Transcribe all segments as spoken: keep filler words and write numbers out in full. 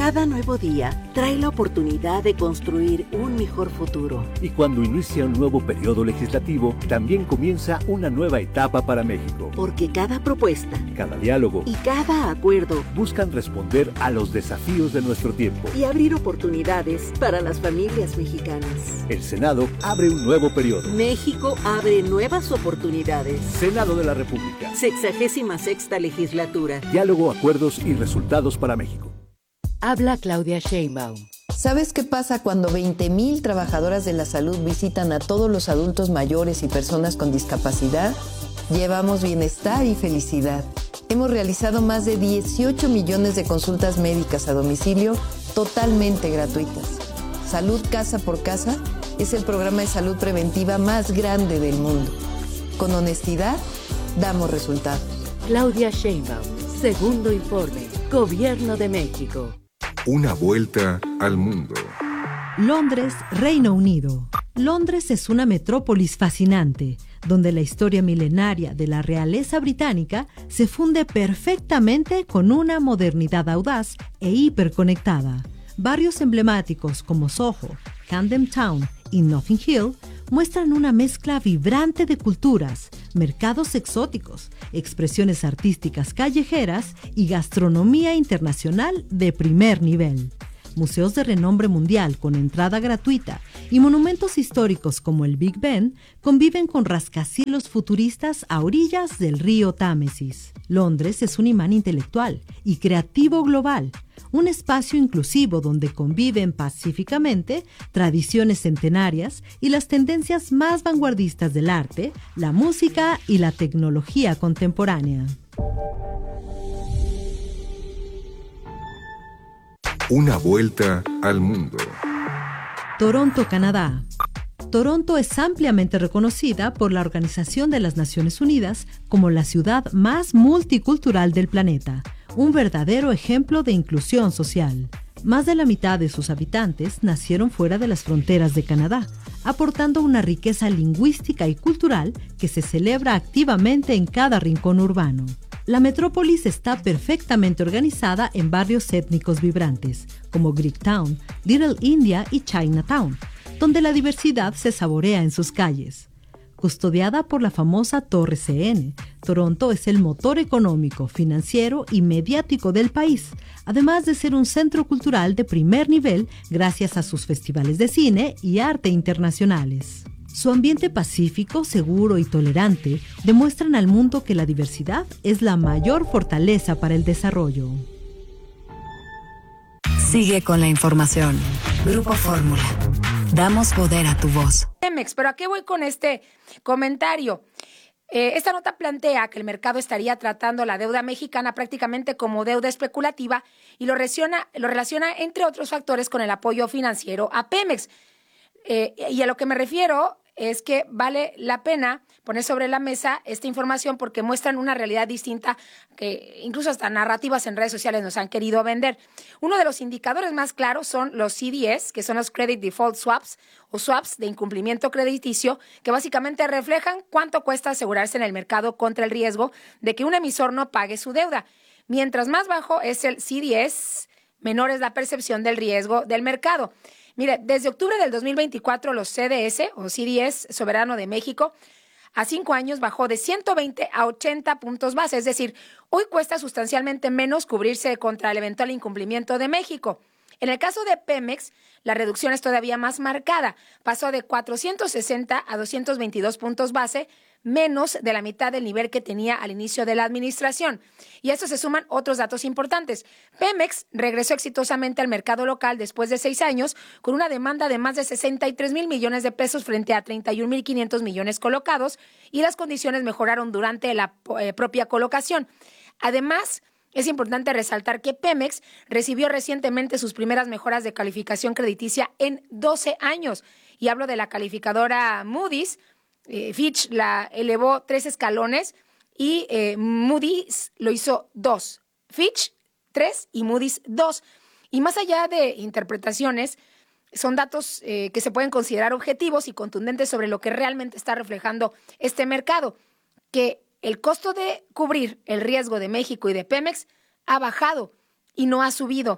Cada nuevo día trae la oportunidad de construir un mejor futuro. Y cuando inicia un nuevo periodo legislativo, también comienza una nueva etapa para México. Porque cada propuesta, cada diálogo y cada acuerdo buscan responder a los desafíos de nuestro tiempo y abrir oportunidades para las familias mexicanas. El Senado abre un nuevo periodo. México abre nuevas oportunidades. Senado de la República. Sexagésima sexta legislatura. Diálogo, acuerdos y resultados para México. Habla Claudia Sheinbaum. ¿Sabes qué pasa cuando veinte mil trabajadoras de la salud visitan a todos los adultos mayores y personas con discapacidad? Llevamos bienestar y felicidad. Hemos realizado más de dieciocho millones de consultas médicas a domicilio totalmente gratuitas. Salud Casa por Casa es el programa de salud preventiva más grande del mundo. Con honestidad, damos resultados. Claudia Sheinbaum, segundo informe, Gobierno de México. Una vuelta al mundo. Londres, Reino Unido. Londres es una metrópolis fascinante, donde la historia milenaria de la realeza británica se funde perfectamente con una modernidad audaz e hiperconectada. Barrios emblemáticos como Soho, Camden Town y Notting Hill muestran una mezcla vibrante de culturas, mercados exóticos, expresiones artísticas callejeras y gastronomía internacional de primer nivel. Museos de renombre mundial con entrada gratuita y monumentos históricos como el Big Ben conviven con rascacielos futuristas a orillas del río Támesis. Londres es un imán intelectual y creativo global, un espacio inclusivo donde conviven pacíficamente tradiciones centenarias y las tendencias más vanguardistas del arte, la música y la tecnología contemporánea. Una vuelta al mundo. Toronto, Canadá. Toronto es ampliamente reconocida por la Organización de las Naciones Unidas como la ciudad más multicultural del planeta, un verdadero ejemplo de inclusión social. Más de la mitad de sus habitantes nacieron fuera de las fronteras de Canadá, aportando una riqueza lingüística y cultural que se celebra activamente en cada rincón urbano. La metrópolis está perfectamente organizada en barrios étnicos vibrantes, como Greektown, Little India y Chinatown, donde la diversidad se saborea en sus calles. Custodiada por la famosa Torre C N, Toronto es el motor económico, financiero y mediático del país, además de ser un centro cultural de primer nivel gracias a sus festivales de cine y arte internacionales. Su ambiente pacífico, seguro y tolerante demuestran al mundo que la diversidad es la mayor fortaleza para el desarrollo. Sigue con la información. Grupo Fórmula. Damos poder a tu voz. Pemex, pero ¿a qué voy con este comentario? Eh, esta nota plantea que el mercado estaría tratando la deuda mexicana prácticamente como deuda especulativa y lo relaciona, lo relaciona entre otros factores con el apoyo financiero a Pemex. Eh, y a lo que me refiero es que vale la pena poner sobre la mesa esta información porque muestran una realidad distinta que incluso hasta narrativas en redes sociales nos han querido vender. Uno de los indicadores más claros son los C D S, que son los Credit Default Swaps o swaps de incumplimiento crediticio, que básicamente reflejan cuánto cuesta asegurarse en el mercado contra el riesgo de que un emisor no pague su deuda. Mientras más bajo es el C D S, menor es la percepción del riesgo del mercado. Mire, desde octubre del dos mil veinticuatro, los C D S o C D S Soberano de México a cinco años bajó de ciento veinte a ochenta puntos base. Es decir, hoy cuesta sustancialmente menos cubrirse contra el eventual incumplimiento de México. En el caso de Pemex, la reducción es todavía más marcada. Pasó de cuatrocientos sesenta a doscientos veintidós puntos base, menos de la mitad del nivel que tenía al inicio de la administración. Y a esto se suman otros datos importantes. Pemex regresó exitosamente al mercado local después de seis años con una demanda de más de sesenta y tres mil millones de pesos frente a treinta y un mil quinientos millones colocados y las condiciones mejoraron durante la eh, propia colocación. Además, es importante resaltar que Pemex recibió recientemente sus primeras mejoras de calificación crediticia en doce años. Y hablo de la calificadora Moody's. Eh, Fitch la elevó tres escalones y eh, Moody's lo hizo dos. Fitch, tres y Moody's, dos. Y más allá de interpretaciones, son datos eh, que se pueden considerar objetivos y contundentes sobre lo que realmente está reflejando este mercado, que el costo de cubrir el riesgo de México y de Pemex ha bajado y no ha subido.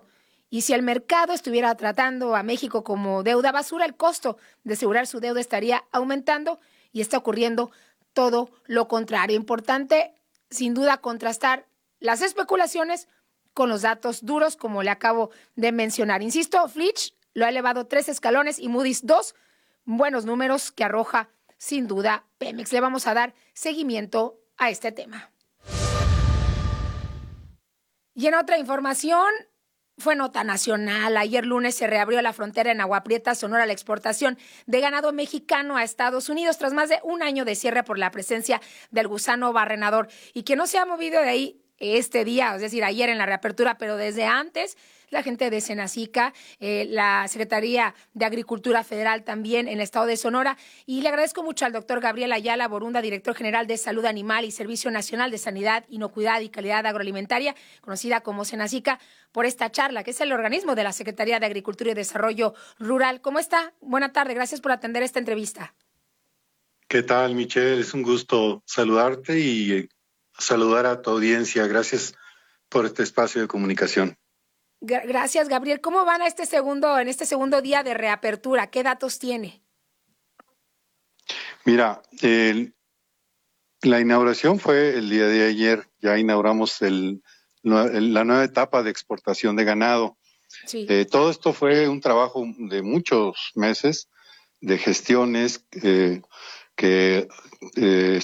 Y si el mercado estuviera tratando a México como deuda basura, el costo de asegurar su deuda estaría aumentando y está ocurriendo todo lo contrario. Importante, sin duda, contrastar las especulaciones con los datos duros, como le acabo de mencionar. Insisto, Fitch lo ha elevado tres escalones y Moody's dos, buenos números que arroja sin duda Pemex. Le vamos a dar seguimiento a este tema. Y en otra información, fue nota nacional. Ayer lunes se reabrió la frontera en Agua Prieta, Sonora, la exportación de ganado mexicano a Estados Unidos tras más de un año de cierre por la presencia del gusano barrenador. Y que no se ha movido de ahí este día, es decir, ayer en la reapertura, pero desde antes, la gente de Senacica, eh, la Secretaría de Agricultura Federal también en el estado de Sonora. Y le agradezco mucho al doctor Gabriel Ayala Borunda, director general de Salud Animal y Servicio Nacional de Sanidad, Inocuidad y Calidad Agroalimentaria, conocida como Senacica, por esta charla, que es el organismo de la Secretaría de Agricultura y Desarrollo Rural. ¿Cómo está? Buena tarde, gracias por atender esta entrevista. ¿Qué tal, Michelle? Es un gusto saludarte y saludar a tu audiencia. Gracias por este espacio de comunicación. Gracias, Gabriel. ¿Cómo van a este segundo, en este segundo día de reapertura? ¿Qué datos tiene? Mira, el, la inauguración fue el día de ayer. Ya inauguramos el, la nueva etapa de exportación de ganado. Sí. Eh, todo esto fue un trabajo de muchos meses de gestiones eh, que eh,